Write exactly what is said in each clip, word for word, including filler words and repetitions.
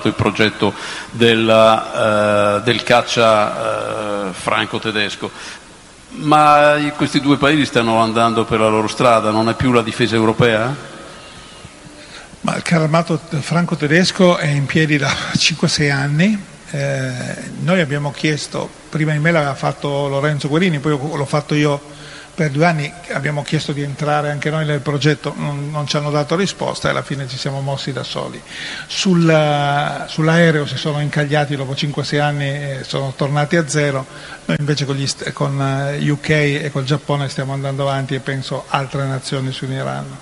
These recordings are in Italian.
il progetto della, uh, del caccia uh, franco-tedesco. Ma questi due paesi stanno andando per la loro strada, non è più la difesa europea? Ma il carro armato franco-tedesco è in piedi da cinque sei anni. Eh, noi abbiamo chiesto, prima di me l'aveva fatto Lorenzo Guerini, poi l'ho fatto io per due anni, abbiamo chiesto di entrare anche noi nel progetto, non, non ci hanno dato risposta e alla fine ci siamo mossi da soli. Sul, sull'aereo si sono incagliati dopo cinque sei anni e sono tornati a zero, noi invece con, gli, con U K e col Giappone stiamo andando avanti e penso altre nazioni si uniranno.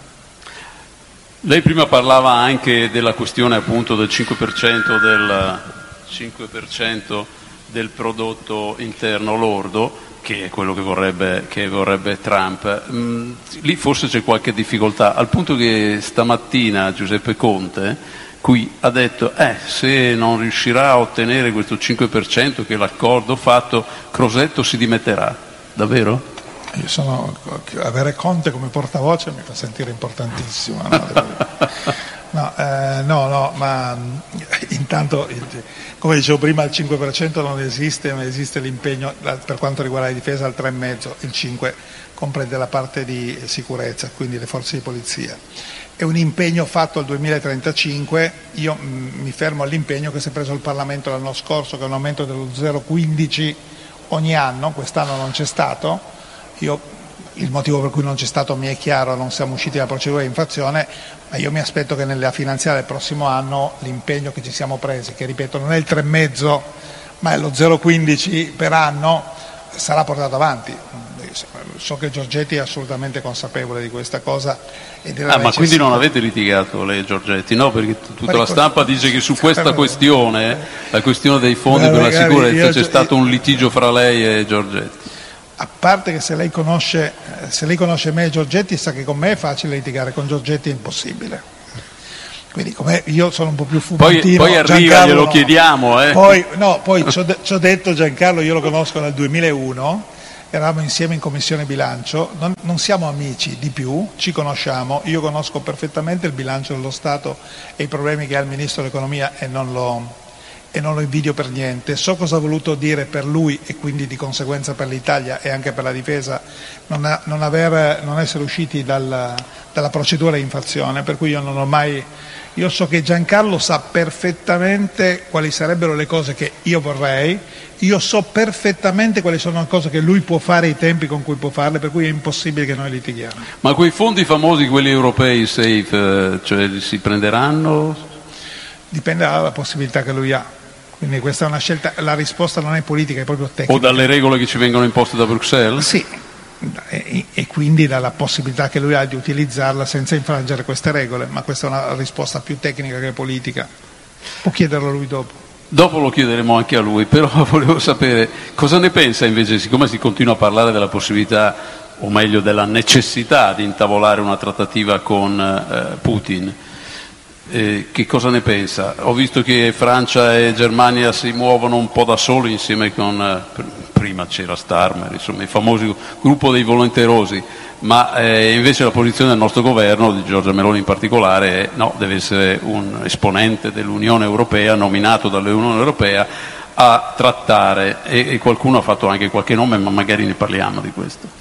Lei prima parlava anche della questione appunto del cinque per cento del, cinque per cento del prodotto interno lordo, che è quello che vorrebbe, che vorrebbe Trump. Mm, lì forse c'è qualche difficoltà, al punto che stamattina Giuseppe Conte qui ha detto eh, se non riuscirà a ottenere questo cinque per cento che è l'accordo fatto, Crosetto si dimetterà. Davvero? Io sono, avere Conte come portavoce mi fa sentire importantissimo. No, no, eh, no, no, ma intanto, come dicevo prima, il cinque per cento non esiste, ma esiste l'impegno per quanto riguarda la difesa al tre virgola cinque per cento, il cinque per cento comprende la parte di sicurezza, quindi le forze di polizia. È un impegno fatto al duemilatrentacinque, io mh, mi fermo all'impegno che si è preso il Parlamento l'anno scorso, che è un aumento dello zero virgola quindici ogni anno, quest'anno non c'è stato. Io, il motivo per cui non c'è stato mi è chiaro, non siamo usciti dalla procedura di infrazione, ma io mi aspetto che nella finanziaria del prossimo anno l'impegno che ci siamo presi, che ripeto non è il tre virgola cinque ma è lo zero virgola quindici per anno, sarà portato avanti. So che Giorgetti è assolutamente consapevole di questa cosa. E della ah, ma quindi non avete litigato lei e Giorgetti? No, perché tutta la stampa dice che su questa questione, la questione dei fondi per la sicurezza, c'è stato un litigio fra lei e Giorgetti. A parte che se lei conosce, se lei conosce me e Giorgetti sa che con me è facile litigare, con Giorgetti è impossibile. Quindi come io sono un po' più fumantino. Poi, poi arriva, glielo no. chiediamo. Eh. Poi, no, poi ci ho detto Giancarlo, io lo conosco nel duemilauno, eravamo insieme in commissione bilancio, non, non siamo amici di più, ci conosciamo, io conosco perfettamente il bilancio dello Stato e i problemi che ha il Ministro dell'Economia e non lo... e non lo invidio per niente, so cosa ha voluto dire per lui e quindi di conseguenza per l'Italia e anche per la difesa non, ha, non, aver, non essere usciti dal, dalla procedura di infrazione, per cui io non ho mai, io so che Giancarlo sa perfettamente quali sarebbero le cose che io vorrei, io so perfettamente quali sono le cose che lui può fare, i tempi con cui può farle, per cui è impossibile che noi litighiamo. Ma quei fondi famosi, quelli europei, safe, cioè si prenderanno? Dipende dalla possibilità che lui ha. Quindi questa è una scelta, la risposta non è politica, è proprio tecnica. O dalle regole che ci vengono imposte da Bruxelles? Sì, e, e quindi dalla possibilità che lui ha di utilizzarla senza infrangere queste regole, ma questa è una risposta più tecnica che politica. Può chiederlo lui dopo. Dopo lo chiederemo anche a lui, però volevo sapere cosa ne pensa invece, siccome si continua a parlare della possibilità, o meglio della necessità di intavolare una trattativa con eh, Putin. Eh, che cosa ne pensa? Ho visto che Francia e Germania si muovono un po' da soli insieme con, eh, prima c'era Starmer, insomma il famoso gruppo dei volenterosi, ma eh, invece la posizione del nostro governo, di Giorgia Meloni in particolare, è no, deve essere un esponente dell'Unione Europea, nominato dall'Unione Europea a trattare, e, e qualcuno ha fatto anche qualche nome, ma magari ne parliamo di questo.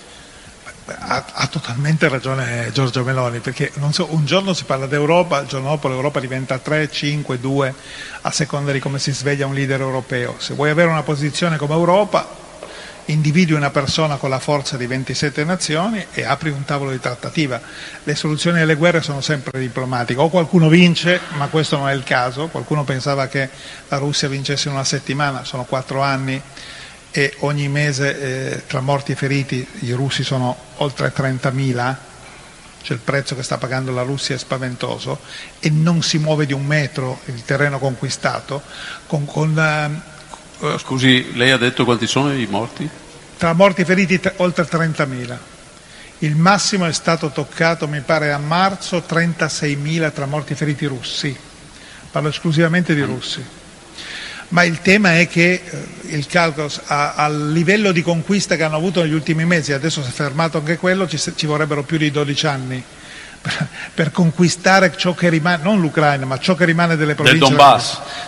Ha, ha totalmente ragione Giorgia Meloni, perché non so, un giorno si parla d'Europa, il giorno dopo l'Europa diventa tre, cinque, due, a seconda di come si sveglia un leader europeo. Se vuoi avere una posizione come Europa, individui una persona con la forza di ventisette nazioni e apri un tavolo di trattativa. Le soluzioni alle guerre sono sempre diplomatiche, o qualcuno vince, ma questo non è il caso, qualcuno pensava che la Russia vincesse in una settimana, sono quattro anni e ogni mese eh, tra morti e feriti i russi sono oltre trentamila, cioè il prezzo che sta pagando la Russia è spaventoso e non si muove di un metro il terreno conquistato. Con, con, eh, Scusi, lei ha detto quanti sono i morti? Tra morti e feriti t- oltre trentamila. Il massimo è stato toccato, mi pare, a marzo, trentaseimila tra morti e feriti russi. Parlo esclusivamente di russi. Ma il tema è che eh, il calcolo a, al livello di conquista che hanno avuto negli ultimi mesi, adesso si è fermato anche quello, ci, ci vorrebbero più di dodici anni per, per conquistare ciò che rimane, non l'Ucraina, ma ciò che rimane delle province del Donbass.